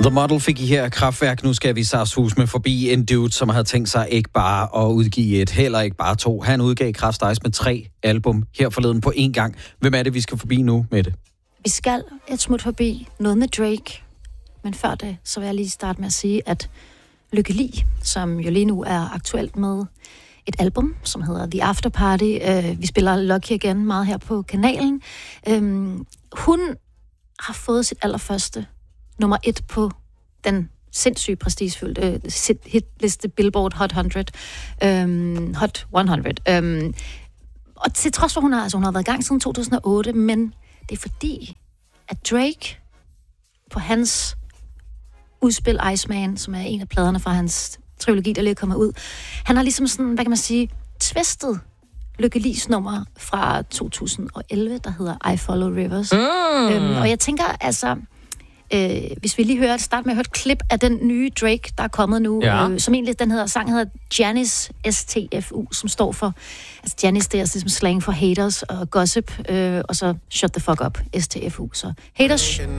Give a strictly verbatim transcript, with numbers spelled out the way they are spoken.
The Model fik I her Kraftwerk. Nu skal vi saftsus med forbi en dude, som havde tænkt sig ikke bare at udgive et, heller ikke bare to. Han udgav Kraft Ice med tre album her forleden på én gang. Hvem er det, vi skal forbi nu med det? Vi skal et smut forbi noget med Drake. Men før det, så vil jeg lige starte med at sige, at Lykke Li, som jo lige nu er aktuelt med et album, som hedder The After Party. Uh, vi spiller Lucky igen meget her på kanalen. Um, hun har fået sit allerførste nummer et på den sindssygt prestigefyldte uh, hitliste Billboard Hot hundrede. Um, Hot hundrede. Um, og til trods for, hun har, altså, hun har været i gang siden to tusind og otte, men det er fordi, at Drake på hans udspil Iceman, som er en af pladerne fra hans trilogi, der lige er kommet ud, han har ligesom sådan, hvad kan man sige, twistet Lykke Li's nummer fra to tusind og elleve, der hedder I Follow Rivers. Mm. Øhm, og jeg tænker, altså, øh, hvis vi lige hører, start med at høre et klip af den nye Drake, der er kommet nu, ja. øh, som egentlig, den hedder, sang hedder Janice S T F U, som står for, altså Janice, det er altså ligesom slang for haters og gossip, øh, og så shut the fuck up, S T F U. Så haters,